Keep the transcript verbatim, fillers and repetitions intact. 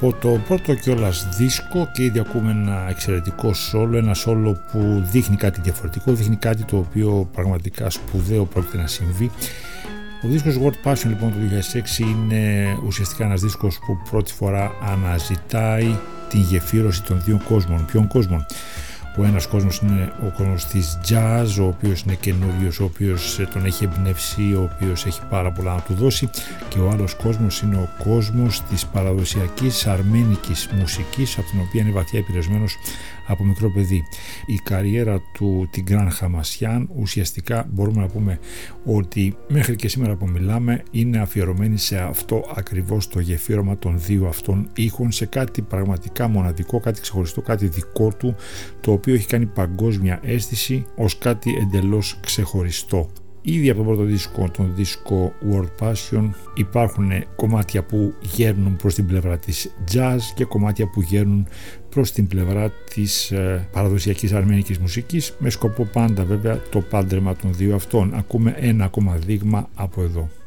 Από το πρώτο κιόλας δίσκο και ήδη ακούμε ένα εξαιρετικό σόλο, ένα σόλο που δείχνει κάτι διαφορετικό, δείχνει κάτι το οποίο πραγματικά σπουδαίο πρόκειται να συμβεί. Ο δίσκος World Passion λοιπόν του δύο χιλιάδες έξι είναι ουσιαστικά ένας δίσκος που πρώτη φορά αναζητάει την γεφύρωση των δύο κόσμων. Ποιων κόσμων? Ο ένας κόσμος είναι ο κόσμος της jazz, ο οποίος είναι καινούριος, ο οποίος τον έχει εμπνεύσει, ο οποίος έχει πάρα πολλά να του δώσει, και ο άλλος κόσμος είναι ο κόσμος της παραδοσιακής αρμένικης μουσικής, από την οποία είναι βαθιά επηρεασμένος από μικρό παιδί. Η καριέρα του Τιγκράν Χαμασιάν ουσιαστικά μπορούμε να πούμε ότι μέχρι και σήμερα που μιλάμε είναι αφιερωμένη σε αυτό ακριβώς το γεφύρωμα των δύο αυτών ήχων, σε κάτι πραγματικά μοναδικό, κάτι ξεχωριστό, κάτι δικό του, το οποίο έχει κάνει παγκόσμια αίσθηση ως κάτι εντελώς ξεχωριστό. Ήδη από τον πρώτο δίσκο, τον δίσκο World Passion, υπάρχουν κομμάτια που γέρνουν προς την πλευρά της jazz και κομμάτια που γέρνουν προς την πλευρά της ε, παραδοσιακής αρμένικης μουσικής, με σκοπό πάντα βέβαια το πάντρεμα των δύο αυτών. Ακούμε ένα ακόμα δείγμα από εδώ.